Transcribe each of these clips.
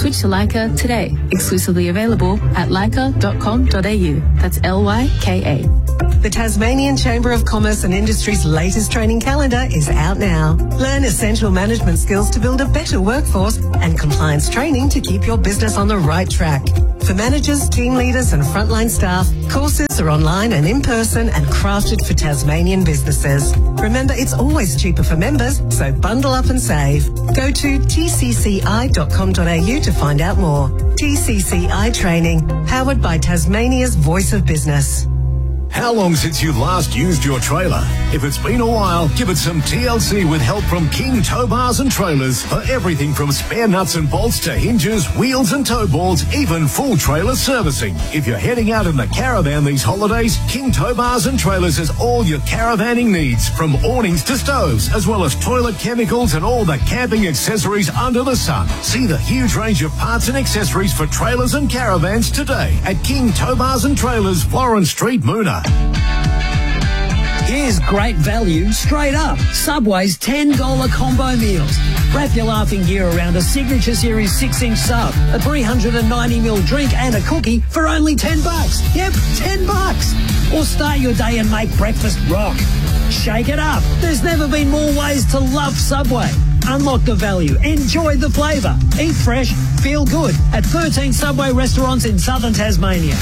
Switch to Leica today. Exclusively available at leica.com.au. That's LYKA. The Tasmanian Chamber of Commerce and Industry's latest training calendar is out now. Learn essential management skills to build a better workforce and compliance training to keep your business on the right track. For managers, team leaders and frontline staff, courses are online and in person and crafted for Tasmanian businesses. Remember, it's always cheaper for members, so bundle up and save. Go to tcci.com.au to find out more. TCCI Training, powered by Tasmania's Voice of Business. How long since you last used your trailer? If it's been a while, give it some TLC with help from King Tow Bars and Trailers for everything from spare nuts and bolts to hinges, wheels and tow boards, even full trailer servicing. If you're heading out in the caravan these holidays, King Tow Bars and Trailers has all your caravanning needs, from awnings to stoves, as well as toilet chemicals and all the camping accessories under the sun. See the huge range of parts and accessories for trailers and caravans today at King Tow Bars and Trailers, Florence Street, Moona. Here's great value straight up. Subway's $10 combo meals. Wrap your laughing gear around a Signature Series 6-inch sub, a 390ml drink and a cookie for only $10. Yep, $10. Or start your day and make breakfast rock. Shake it up. There's never been more ways to love Subway. Unlock the value. Enjoy the flavour. Eat fresh. Feel good at 13 Subway restaurants in southern Tasmania.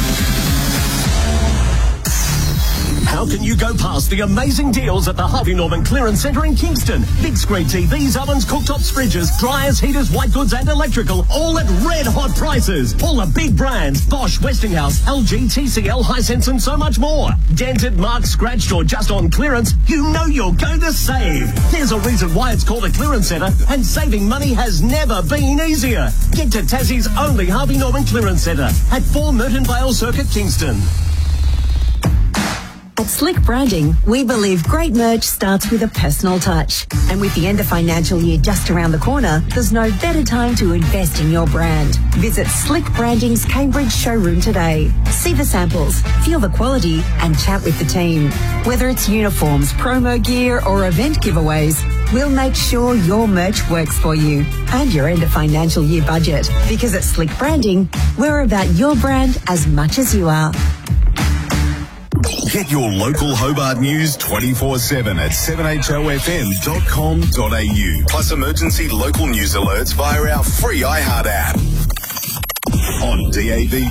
How can you go past the amazing deals at the Harvey Norman Clearance Centre in Kingston? Big screen TVs, ovens, cooktops, fridges, dryers, heaters, white goods and electrical, all at red hot prices. All the big brands, Bosch, Westinghouse, LG, TCL, Hisense and so much more. Dented, marked, scratched or just on clearance, you know you're going to save. There's a reason why it's called a Clearance Centre, and saving money has never been easier. Get to Tassie's only Harvey Norman Clearance Centre at 4 Merton Vale Circuit, Kingston. At Slick Branding, we believe great merch starts with a personal touch. And with the end of financial year just around the corner, there's no better time to invest in your brand. Visit Slick Branding's Cambridge showroom today. See the samples, feel the quality, and chat with the team. Whether it's uniforms, promo gear, or event giveaways, we'll make sure your merch works for you and your end of financial year budget. Because at Slick Branding, we're about your brand as much as you are. Get your local Hobart news 24/7 at 7hofm.com.au. Plus emergency local news alerts via our free iHeart app. On DAB+,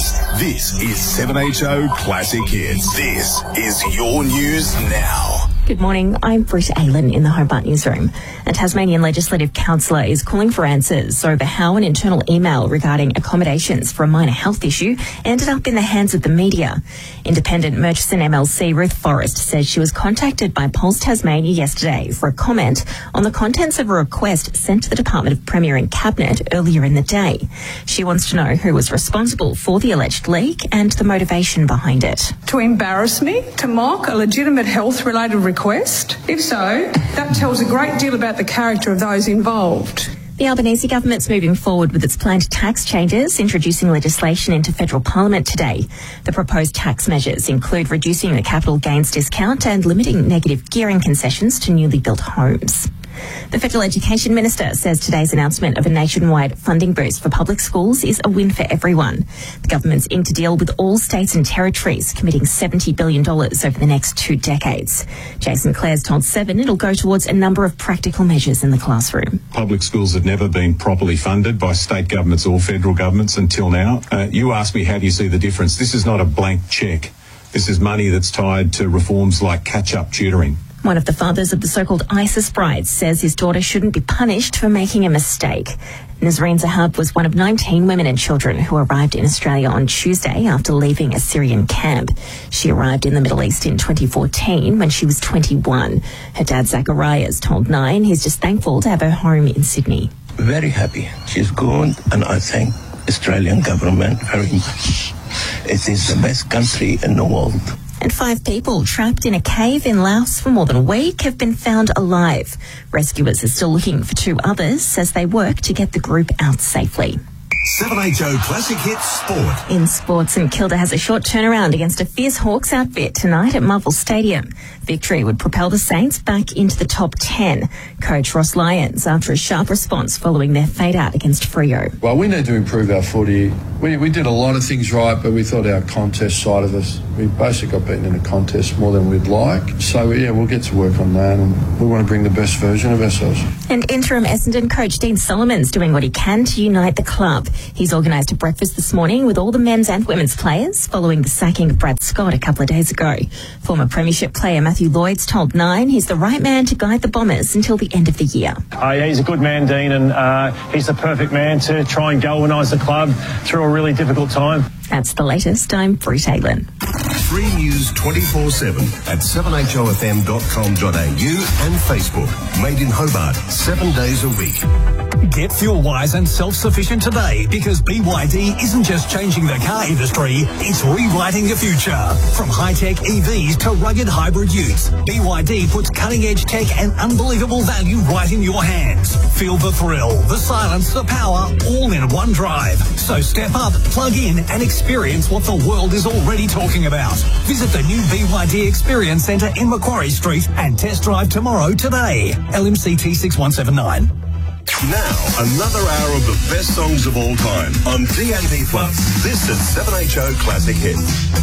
this is 7HO Classic Hits. This is your news now. Good morning, I'm Britt Aylen in the Hobart Newsroom. A Tasmanian Legislative Councillor is calling for answers over how an internal email regarding accommodations for a minor health issue ended up in the hands of the media. Independent Murchison MLC Ruth Forrest says she was contacted by Pulse Tasmania yesterday for a comment on the contents of a request sent to the Department of Premier and Cabinet earlier in the day. She wants to know who was responsible for the alleged leak and the motivation behind it. To embarrass me? To mock a legitimate health-related request? If so, that tells a great deal about the character of those involved. The Albanese government's moving forward with its planned tax changes, introducing legislation into federal parliament today. The proposed tax measures include reducing the capital gains discount and limiting negative gearing concessions to newly built homes. The Federal Education Minister says today's announcement of a nationwide funding boost for public schools is a win for everyone. The government's in to deal with all states and territories, committing $70 billion over the next 2 decades. Jason Clare's told Seven it'll go towards a number of practical measures in the classroom. Public schools have never been properly funded by state governments or federal governments until now. You asked me, how do you see the difference? This is not a blank cheque. This is money that's tied to reforms like catch-up tutoring. One of the fathers of the so-called ISIS brides says his daughter shouldn't be punished for making a mistake. Nazreen Zahab was one of 19 women and children who arrived in Australia on Tuesday after leaving a Syrian camp. She arrived in the Middle East in 2014 when she was 21. Her dad, Zacharias, told Nine he's just thankful to have her home in Sydney. Very happy. She's good, and I thank Australian government very much. It is the best country in the world. And 5 people trapped in a cave in Laos for more than a week have been found alive. Rescuers are still looking for 2 others as they work to get the group out safely. 7HO Classic Hits Sport. In sports, St Kilda has a short turnaround against a fierce Hawks outfit tonight at Marvel Stadium. Victory would propel the Saints back into the top 10. Coach Ross Lyons after a sharp response following their fade-out against Freo. Well, we need to improve our footy. We did a lot of things right, but we thought our contest side of us, we basically got beaten in a contest more than we'd like. So, we'll get to work on that, and we want to bring the best version of ourselves. And interim Essendon coach Dean Solomon's doing what he can to unite the club. He's organised a breakfast this morning with all the men's and women's players following the sacking of Brad Scott a couple of days ago. Former Premiership player Matthew Lloyd's told Nine he's the right man to guide the Bombers until the end of the year. He's a good man, Dean, and he's the perfect man to try and galvanise the club through a really difficult time. That's the latest. I'm Brit Aylin. 3 News 24/7 at 7hofm.com.au and Facebook. Made in Hobart, 7 days a week. Get fuel-wise and self-sufficient today because BYD isn't just changing the car industry, it's rewriting the future. From high-tech EVs to rugged hybrid utes, BYD puts cutting-edge tech and unbelievable value right in your hands. Feel the thrill, the silence, the power, all in one drive. So step up, plug in and experience what the world is already talking about. Visit the new BYD Experience Centre in Macquarie Street and test drive tomorrow today. LMCT 6179. Now, another hour of the best songs of all time on DAB+. This is 7HO Classic Hits.